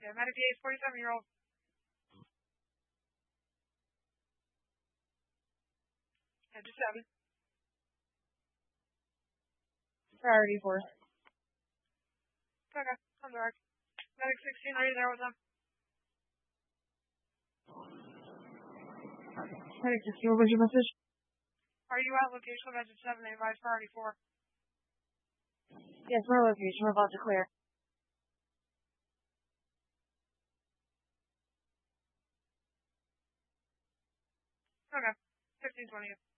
Okay, medic PA is 47-year-old. Head to 7. Priority 4. Okay, I'm direct. Medic 16, are you there with them? Medic 16, what was your message? Are you at location of exit 7? Advise priority 4. Yes, we're location. We're about to clear. Okay, 1520.